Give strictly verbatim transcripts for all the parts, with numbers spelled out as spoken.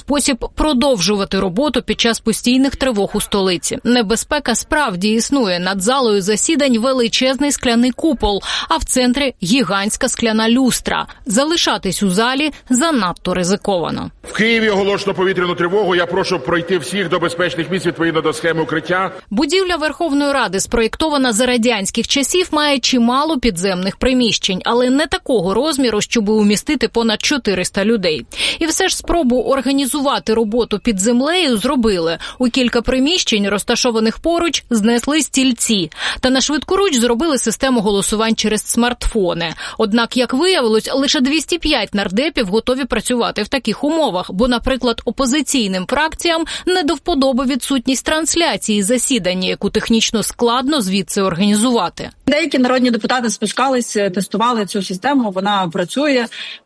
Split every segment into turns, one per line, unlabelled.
спосіб продовжувати роботу під час постійних тривог у столиці. Небезпека справді існує. Над залою засідань величезний скляний купол, а в центрі гігантська скляна люстра. Залишатись у залі занадто ризиковано.
В Києві оголошено повітряну тривогу. Я прошу пройти всіх до безпечних місць відповідно до схеми укриття.
Будівля Верховної Ради, спроєктована за радянських часів, має чимало підземних приміщень, але не такого розміру, щоб умістити понад чотириста людей. І все ж спробу організувати роботу під землею зробили. У кілька приміщень, розташованих поруч, знесли стільці. Та на швидкоруч зробили систему голосувань через смартфони. Однак, як виявилось, лише двісті п'ять нардепів готові працювати в таких умовах, бо, наприклад, опозиційним фракціям не до вподоби відсутність трансляції засідання, яку технічно складно звідси організувати.
Деякі народні депутати спускалися, тестували цю систему, вона працює,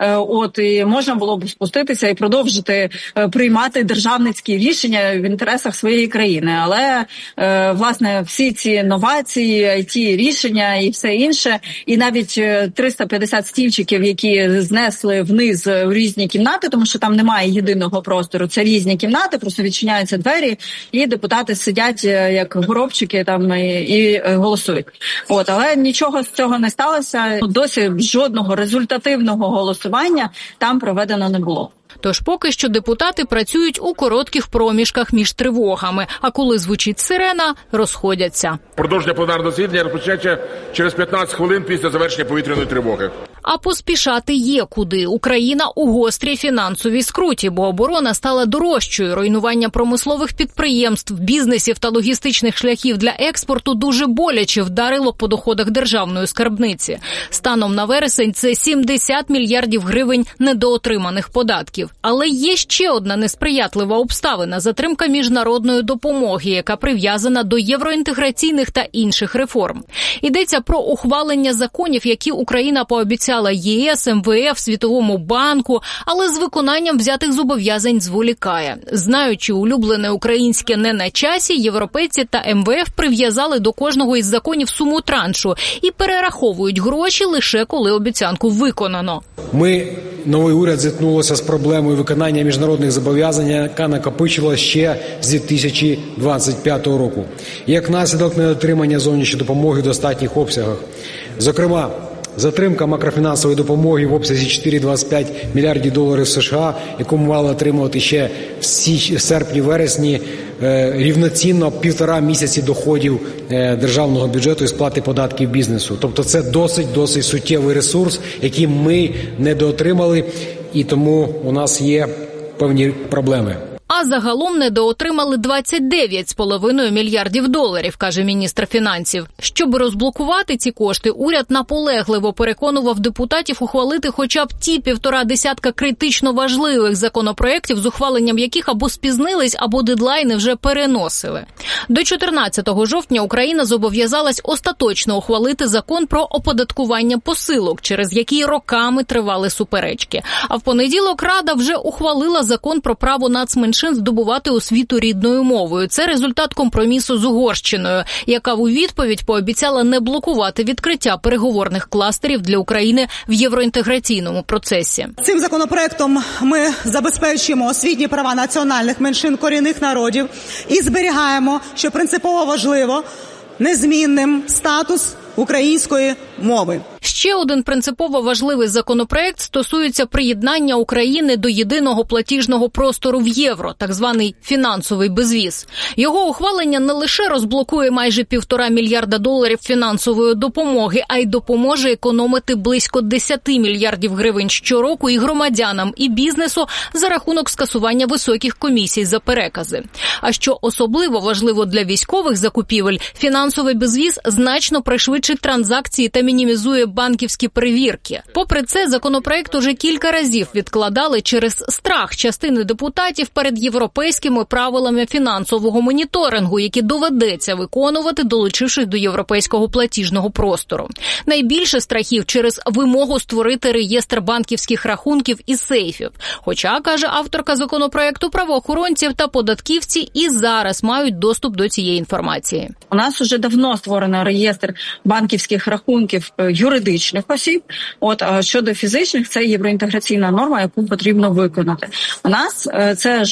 от і можна було б спуститися і продовжити приймати державницькі рішення в інтересах своєї країни. Але, власне, всі ці новації, ай ті-рішення і все інше, і навіть триста п'ятдесят стільчиків, які знесли вниз в різні кімнати, тому що там немає єдиного простору, це різні кімнати, просто відчиняються двері, і депутати сидять як горобчики там і, і голосують. От, але нічого з цього не сталося. Досі жодного результативного голосування там проведено не було.
Тож поки що депутати працюють у коротких проміжках між тривогами, а коли звучить сирена, розходяться.
Продовження пленарного засідання розпочнеться через п'ятнадцять хвилин після завершення повітряної тривоги.
А поспішати є куди. Україна у гострій фінансовій скруті, бо оборона стала дорожчою. Руйнування промислових підприємств, бізнесів та логістичних шляхів для експорту дуже боляче вдарило по доходах державної скарбниці. Станом на вересень це сімдесят мільярдів гривень недоотриманих податків. Але є ще одна несприятлива обставина – затримка міжнародної допомоги, яка прив'язана до євроінтеграційних та інших реформ. Йдеться про ухвалення законів, які Україна пообіцяла ЄС, ем ве еф, Світовому банку, але з виконанням взятих зобов'язань зволікає. Знаючи улюблене українське не на часі, європейці та ем ве еф прив'язали до кожного із законів суму траншу і перераховують гроші лише коли обіцянку виконано.
Ми, новий уряд, зіткнулися з проблемою виконання міжнародних зобов'язань, яка накопичувалася ще з дві тисячі двадцять п'ятого року. Як наслідок недотримання зовнішньої допомоги в достатніх обсягах. Зокрема, затримка макрофінансової допомоги в обсязі чотири цілих двадцять п'ять мільярдів доларів США, яку ми мали отримувати ще в серпні-вересні, рівноцінно півтора місяці доходів державного бюджету і сплати податків бізнесу. Тобто це досить-досить суттєвий ресурс, який ми недоотримали, і тому у нас є певні проблеми.
А загалом недоотримали двадцять дев'ять з половиною мільярдів доларів, каже міністр фінансів. Щоб розблокувати ці кошти, уряд наполегливо переконував депутатів ухвалити хоча б ті півтора десятка критично важливих законопроєктів, з ухваленням яких або спізнились, або дедлайни вже переносили. До чотирнадцятого жовтня Україна зобов'язалась остаточно ухвалити закон про оподаткування посилок, через який роками тривали суперечки. А в понеділок Рада вже ухвалила закон про право нацменшин здобувати освіту рідною мовою. Це результат компромісу з Угорщиною, яка у відповідь пообіцяла не блокувати відкриття переговорних кластерів для України в євроінтеграційному процесі.
Цим законопроектом ми забезпечуємо освітні права національних меншин корінних народів і зберігаємо, що принципово важливо, незмінним статус української мови.
Ще один принципово важливий законопроект стосується приєднання України до єдиного платіжного простору в євро, так званий фінансовий безвіз. Його ухвалення не лише розблокує майже півтора мільярда доларів фінансової допомоги, а й допоможе економити близько десять мільярдів гривень щороку і громадянам, і бізнесу за рахунок скасування високих комісій за перекази. А що особливо важливо для військових закупівель, фінансовий безвіз значно пришвидшить транзакції та мінімізує банківські перевірки. Попри це, законопроект уже кілька разів відкладали через страх частини депутатів перед європейськими правилами фінансового моніторингу, які доведеться виконувати, долучившись до європейського платіжного простору. Найбільше страхів через вимогу створити реєстр банківських рахунків і сейфів. Хоча, каже авторка законопроекту, правоохоронців та податківці і зараз мають доступ до цієї інформації.
У нас уже давно створено реєстр банківських рахунків юридичних осіб. От, а щодо фізичних, це євроінтеграційна норма, яку потрібно виконати. У нас це